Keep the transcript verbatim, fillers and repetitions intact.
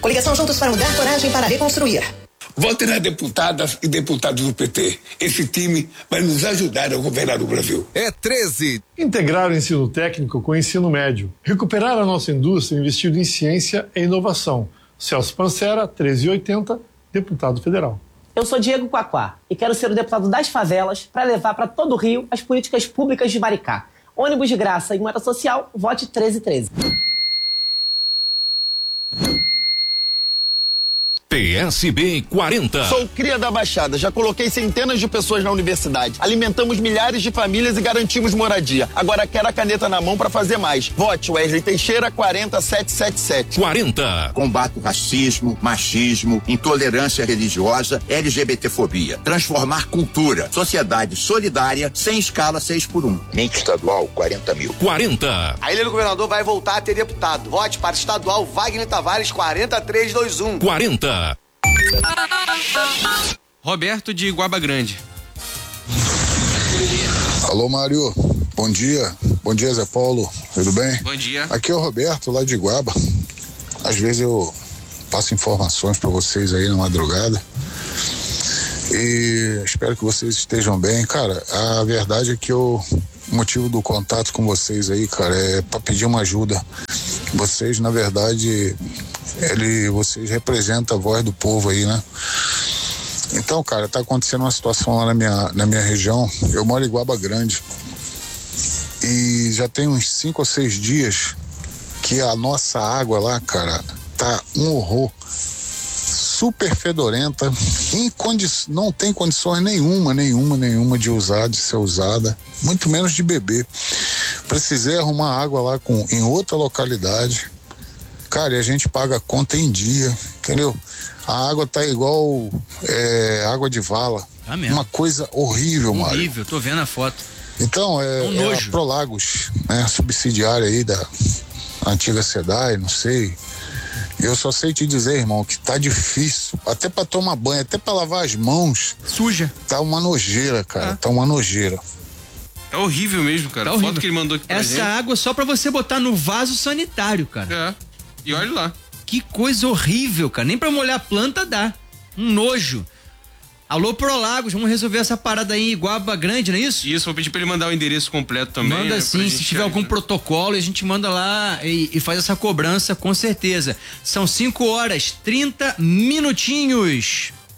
Coligação Juntos para Mudar, coragem para reconstruir. Vote nas deputadas e deputados do P T. Esse time vai nos ajudar a governar o Brasil. É treze. Integrar o ensino técnico com o ensino médio. Recuperar a nossa indústria investindo em ciência e inovação. Celso Pancera, treze e oitenta, deputado federal. Eu sou Diego Quaquá e quero ser o deputado das favelas para levar para todo o Rio as políticas públicas de Maricá. Ônibus de graça e moeda social, vote treze treze. P S B quarenta. Sou cria da Baixada, já coloquei centenas de pessoas na universidade. Alimentamos milhares de famílias e garantimos moradia. Agora quero a caneta na mão para fazer mais. Vote Wesley Teixeira quarenta sete sete sete. quarenta. Combate o racismo, machismo, intolerância religiosa, LGBTfobia. Transformar cultura, sociedade solidária, sem escala seis por um. Mente estadual, quarenta mil. quarenta. A Ilha do Governador vai voltar a ter deputado. Vote para estadual Wagner Tavares quarenta três vinte e um. quarenta. Roberto de Guaba Grande. Alô, Mário. Bom dia. Bom dia, Zé Paulo. Tudo bem? Bom dia. Aqui é o Roberto, lá de Guaba. Às vezes eu passo informações para vocês aí na madrugada. E espero que vocês estejam bem. Cara, a verdade é que eu, o motivo do contato com vocês aí, cara, é para pedir uma ajuda. Vocês, na verdade, ele, vocês representam a voz do povo aí, né? Então, cara, tá acontecendo uma situação lá na minha, na minha região. Eu moro em Guaba Grande. E já tem uns cinco ou seis dias que a nossa água lá, cara, tá um horror. Super fedorenta. Em condi- não tem condições nenhuma, nenhuma, nenhuma de usar, de ser usada. Muito menos de beber. Precisei arrumar água lá com, em outra localidade. Cara, e a gente paga a conta em dia, entendeu? A água tá igual é, água de vala. Tá mesmo. Uma coisa horrível, mano. Horrível, tô vendo a foto. Então, é, um é a Prolagos, né? Subsidiária aí da antiga SEDAI, não sei. Eu só sei te dizer, irmão, que tá difícil. Até pra tomar banho, até pra lavar as mãos. Suja. Tá uma nojeira, cara. Ah. Tá uma nojeira. É horrível mesmo, cara. Tá a horrível. foto que ele mandou aqui pra Essa gente. água só pra você botar no vaso sanitário, cara. É. E olha lá. Que coisa horrível, cara. Nem pra molhar a planta dá. Um nojo. Alô, Prolagos, vamos resolver essa parada aí em Iguaba Grande, não é isso? Isso, vou pedir pra ele mandar o endereço completo também. Manda né, sim, se tiver algum protocolo, a gente manda lá e, e faz essa cobrança com certeza. São cinco horas, trinta minutinhos.